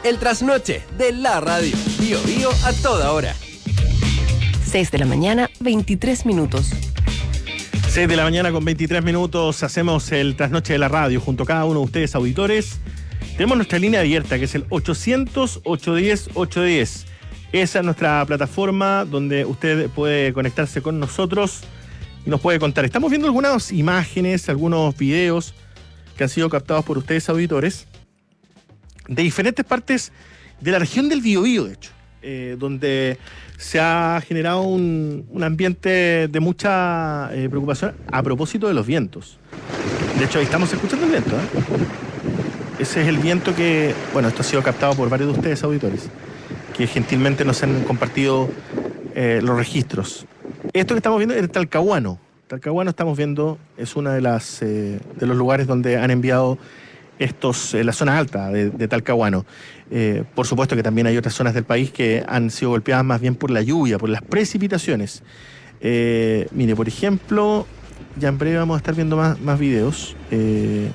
El trasnoche de la radio. Bío Bío a toda hora. 6 de la mañana, 23 minutos. 6 de la mañana con 23 minutos, hacemos el trasnoche de la radio junto a cada uno de ustedes, auditores. Tenemos nuestra línea abierta, que es el 800-810-810. Esa es nuestra plataforma donde usted puede conectarse con nosotros y nos puede contar. Estamos viendo algunas imágenes, algunos videos que han sido captados por ustedes, auditores, de diferentes partes de la región del Biobío, de hecho, donde se ha generado un ambiente de mucha preocupación a propósito de los vientos. De hecho, ahí estamos escuchando el viento, ¿eh? Ese es el viento que, bueno, esto ha sido captado por varios de ustedes, auditores, que gentilmente nos han compartido los registros. Esto que estamos viendo es Talcahuano. Talcahuano, estamos viendo, es una de los lugares donde han enviado la zona alta de Talcahuano. Por supuesto que también hay otras zonas del país que han sido golpeadas más bien por la lluvia, por las precipitaciones. Mire, por ejemplo, ya en breve vamos a estar viendo más videos.